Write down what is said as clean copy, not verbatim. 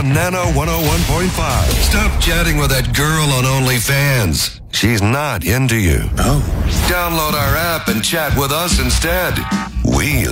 on Nano 101.5. Stop chatting with that girl on OnlyFans. She's not into you. Oh. Download our app and chat with us instead. We